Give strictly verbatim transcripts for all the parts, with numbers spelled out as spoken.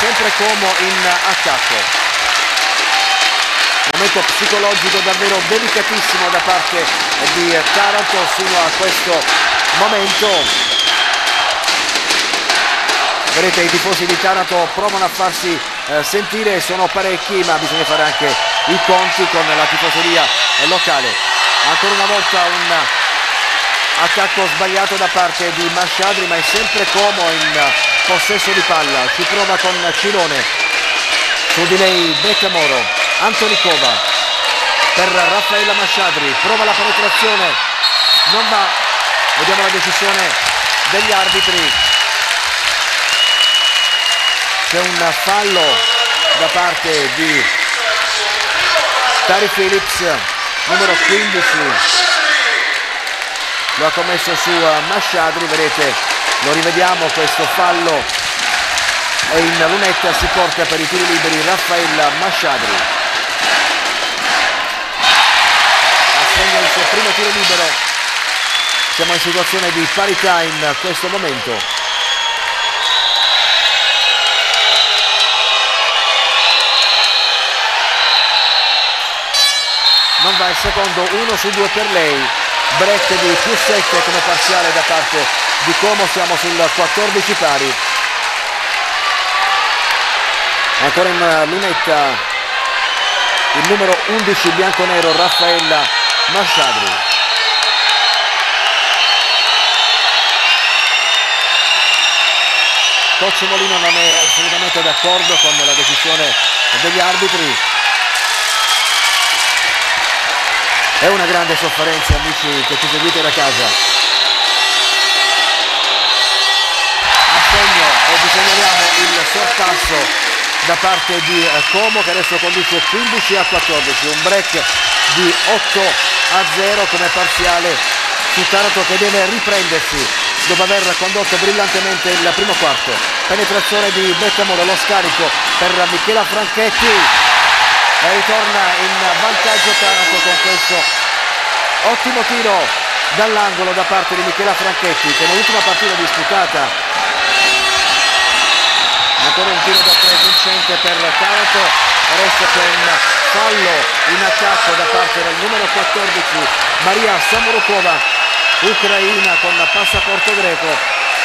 sempre Como in attacco. Momento psicologico davvero delicatissimo da parte di Taranto fino a questo momento. Vedete, i tifosi di Taranto provano a farsi eh, sentire, sono parecchi, ma bisogna fare anche i conti con la tifoseria locale. Ancora una volta un attacco sbagliato da parte di Masciadri, ma è sempre Como in possesso di palla. Ci prova con Cilone, su di lei Becamoro, Antonikova per Raffaella Masciadri, prova la penetrazione, non va, vediamo la decisione degli arbitri. C'è un fallo da parte di Tari Phillips, numero quindici, lo ha commesso su Masciadri, vedete, lo rivediamo questo fallo e in lunetta si porta per i tiri liberi Raffaella Masciadri. Assegna il suo primo tiro libero, siamo in situazione di parità in questo momento. Non va il secondo, uno su due per lei, break di più sette come parziale da parte di Como, siamo sul quattordici pari. Ancora in lunetta il numero undici bianconero Raffaella Masciadri. Coach Molino non è assolutamente d'accordo con la decisione degli arbitri. È una grande sofferenza, amici che ci seguite da casa. A segno e vi segnaliamo il sorpasso da parte di Como, che adesso conduce quindici a quattordici, un break di otto a zero come parziale su Taranto, che deve riprendersi dopo aver condotto brillantemente il primo quarto. Penetrazione di Becamoro, lo scarico per Michela Franchetti e ritorna in vantaggio Taranto con questo ottimo tiro dall'angolo da parte di Michela Franchetti, che nell'ultima partita disputata ancora un tiro da tre vincente per Taranto. Adesso c'è un fallo in attacco da parte del numero quattordici Maria Samorukova, ucraina con passaporto greco.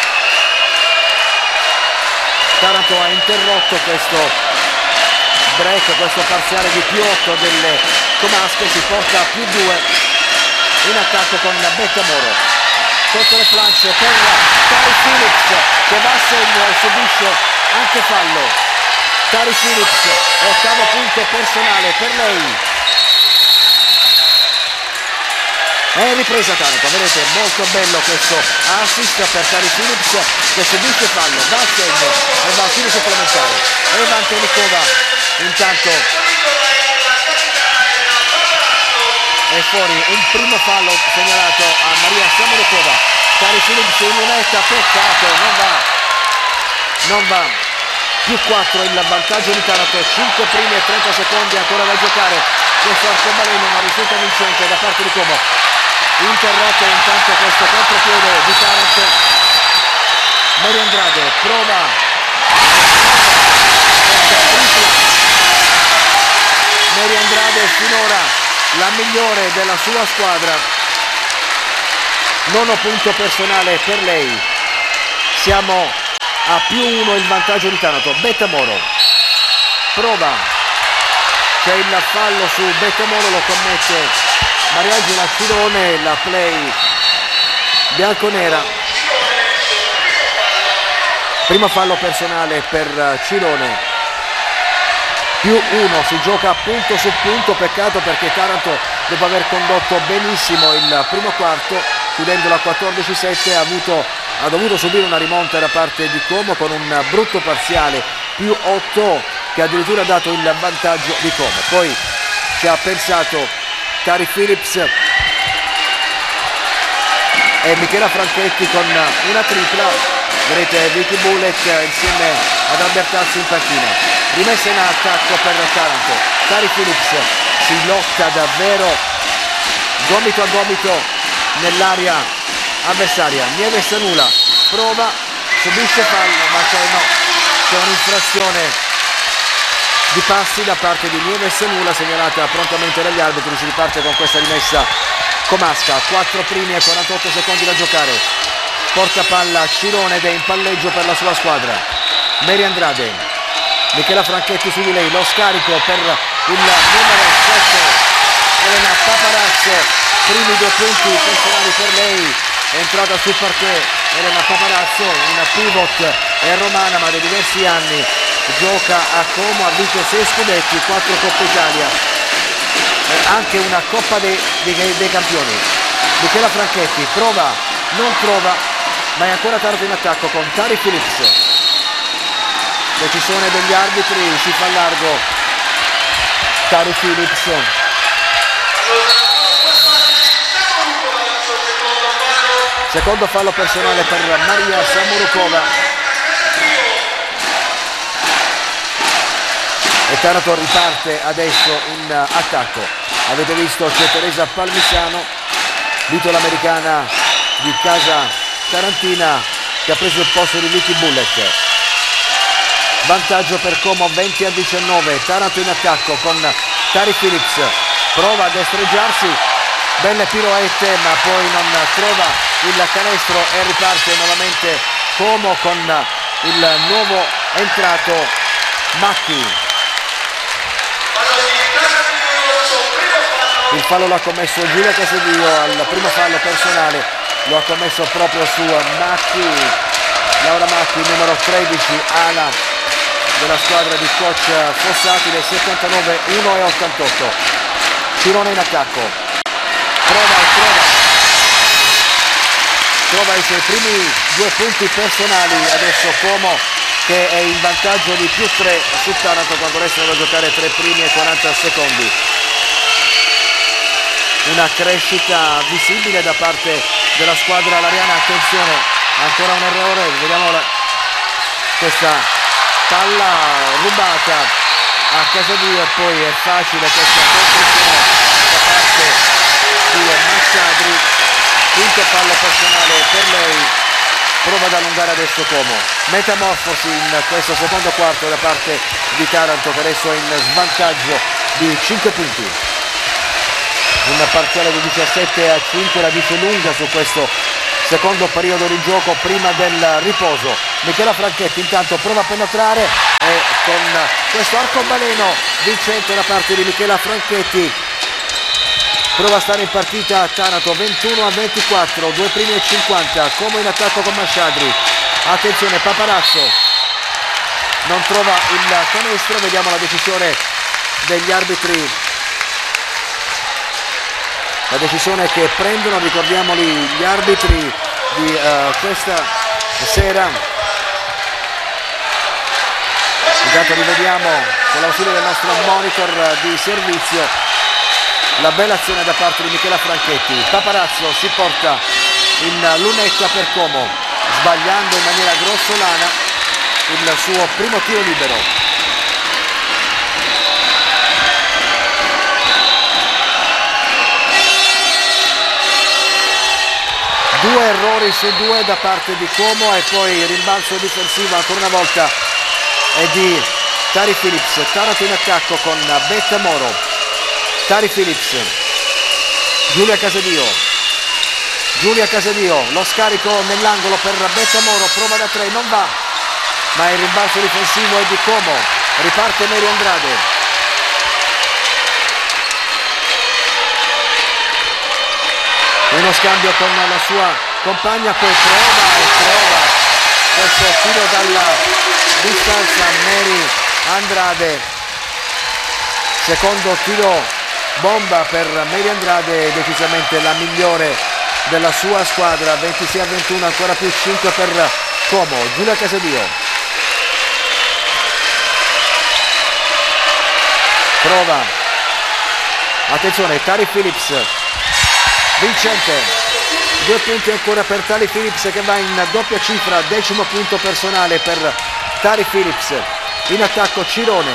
Taranto ha interrotto questo break, questo parziale di più otto delle comasche, si porta a più due in attacco con Becamoro. Sotto le planche per Tari Phillips, che va a segno e subisce anche fallo. Tari Phillips, ottavo punto personale per lei. È ripresa Taranto, vedete, molto bello questo assist per Tari Phillips, che subisce fallo, va a segno e va a tiro supplementare. Eva Antonikova intanto è fuori, un primo fallo segnalato a Maria Samorukova. Tari Phillips in lunetta, peccato, non va, non va. Più quattro il vantaggio di Taranto, cinque primi e trenta secondi ancora da giocare. Questo arcobaleno non risulta vincente da parte di Como. Interrotto intanto questo contropiede di Taranto. Mary Andrade prova Mary Andrade, finora la migliore della sua squadra. Nono punto personale per lei. Siamo a più uno il vantaggio di Taranto. Becamoro prova, c'è il fallo su Becamoro, lo commette Mariangela Cilone, la play bianconera. Primo fallo personale per Cilone. Più uno, si gioca punto su punto, peccato perché Taranto, dopo aver condotto benissimo il primo quarto, chiudendo la quattordici sette, ha, avuto, ha dovuto subire una rimonta da parte di Como con un brutto parziale, più otto, che addirittura ha dato il vantaggio di Como. Poi ci ha pensato Tari Phillips e Michela Franchetti con una tripla. Vedete Vicky Bullet insieme ad Albertazzi in panchina. Rimessa in attacco per Taranto. Tari Phillips si lotta davvero gomito a gomito nell'area avversaria. Nieve Sanula prova, subisce fallo, ma c'è no. c'è un'infrazione di passi da parte di Nieves Nulla, segnalata prontamente dagli arbitri. Si riparte con questa rimessa comasca, quattro primi e quarantotto secondi da giocare. Porta palla Cirone ed è in palleggio per la sua squadra. Mary Andrade, Michela Franchetti su di lei, lo scarico per il numero sette Elena Paparazzo, primi due punti personali per lei, è entrata sul parquet Elena Paparazzo, una pivot è romana ma da diversi anni gioca a Como, ha vinto sei scudetti, quattro Coppa Italia, eh, anche una Coppa dei, dei, dei Campioni. Michela Franchetti prova, non trova, ma è ancora tardi in attacco con Tari Phillips. Decisione degli arbitri, si fa largo Tari Phillips. Secondo fallo personale per Maria Samorukova. E Taranto riparte adesso in attacco. Avete visto c'è Teresa Palmisano, l'italo-americana di casa tarantina, che ha preso il posto di Vicky Bullet. Vantaggio per Como venti a diciannove. Taranto in attacco con Tari Phillips, prova a destreggiarsi, belle piroette ma poi non trova il canestro e riparte nuovamente Como con il nuovo entrato Macchi. Il fallo l'ha commesso Giulia Casadio, al primo fallo personale lo ha commesso proprio su Macchi, Laura Macchi, numero tredici, ala della squadra di coach Fossati, del settantanove uno e ottantotto. Cirone in attacco, prova e trova, trova i suoi primi due punti personali, adesso Como che è in vantaggio di più tre su Taranto quando restano da giocare tre primi e quaranta secondi. Una crescita visibile da parte della squadra lariana. Attenzione, ancora un errore, vediamo la, questa palla rubata a Casadio e poi è facile questa conclusione da parte di Masciadri. Quinto fallo personale per lei, prova ad allungare adesso Como. Metamorfosi in questo secondo quarto da parte di Taranto, che adesso è in svantaggio di cinque punti. Un parziale di diciassette a cinque la dice lunga su questo secondo periodo di gioco prima del riposo. Michela Franchetti intanto prova a penetrare e con questo arcobaleno vincente da parte di Michela Franchetti prova a stare in partita Taranto. Ventuno a ventiquattro, due primi e cinquanta, come in attacco con Masciadri. Attenzione, Paparazzo non trova il canestro, vediamo la decisione degli arbitri. La decisione che prendono, ricordiamoli gli arbitri di uh, questa sera. Intanto rivediamo con l'ausilio del nostro monitor di servizio la bella azione da parte di Michela Franchetti. Paparazzo si porta in lunetta per Como, sbagliando in maniera grossolana il suo primo tiro libero. Due errori su due da parte di Como e poi il rimbalzo difensivo ancora una volta è di Tari Phillips. Taranto in attacco con Betta Moro. Tari Phillips, Giulia Casadio, Giulia Casadio, lo scarico nell'angolo per Betta Moro, prova da tre, non va, ma il rimbalzo difensivo è di Como. Riparte Mary Andrade. Uno scambio con la sua compagna, poi prova e trova questo tiro dalla distanza Mary Andrade. Secondo tiro bomba per Mary Andrade, decisamente la migliore della sua squadra. ventisei a ventuno, ancora più cinque per Como. Giulia Casadio prova, attenzione, Tari Phillips vincente, due punti ancora per Tari Phillips che va in doppia cifra, decimo punto personale per Tari Phillips. In attacco Cirone.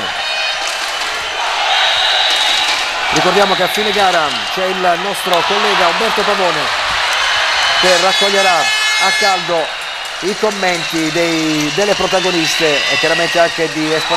Ricordiamo che a fine gara c'è il nostro collega Umberto Pavone che raccoglierà a caldo i commenti dei, delle protagoniste e chiaramente anche di esponenti